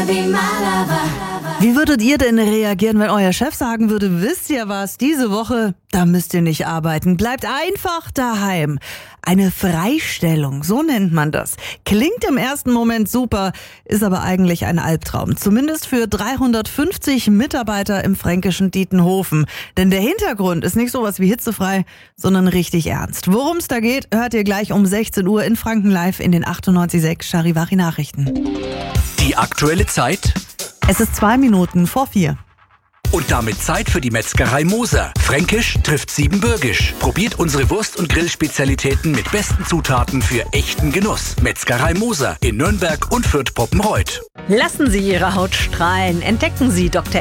Wie würdet ihr denn reagieren, wenn euer Chef sagen würde, wisst ihr was, diese Woche, da müsst ihr nicht arbeiten, bleibt einfach daheim. Eine Freistellung, so nennt man das. Klingt im ersten Moment super, ist aber eigentlich ein Albtraum. Zumindest für 350 Mitarbeiter im fränkischen Dietenhofen. Denn der Hintergrund ist nicht sowas wie hitzefrei, sondern richtig ernst. Worum es da geht, hört ihr gleich um 16 Uhr in Franken live in den 98.6 Charivari Nachrichten. Die aktuelle Zeit? Es ist 2 Minuten vor 4. Und damit Zeit für die Metzgerei Moser. Fränkisch trifft Siebenbürgisch. Probiert unsere Wurst- und Grillspezialitäten mit besten Zutaten für echten Genuss. Metzgerei Moser in Nürnberg und Fürth-Poppenreuth. Lassen Sie Ihre Haut strahlen. Entdecken Sie Dr.